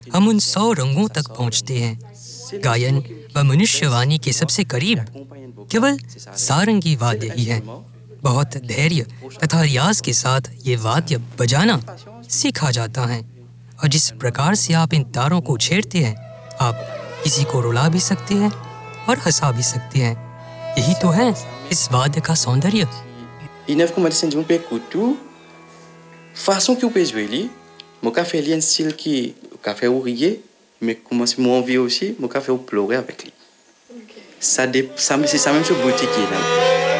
हम उन 100 रंगों तक पहुंचते हैं। गायन व मनुष्यवाणी के सबसे करीब केवल सारंगी वाद्य ही है। बहुत धैर्य तथा रियाज के साथ ये वाद्य बजाना सीखा जाता है और जिस प्रकार से आप इन तारों को छेड़ते हैं, आप किसी को रुला भी सकते हैं और हंसा भी सकते हैं। यही तो है इस वाद्य का सौंदर्य। Inef como disse um percuto, façon que o peixe ele, meu café ele en style que o café ouvrier, mais comment se m'envie aussi, meu café au pleurer avec lui. Ça c'est ça même sur boutique là.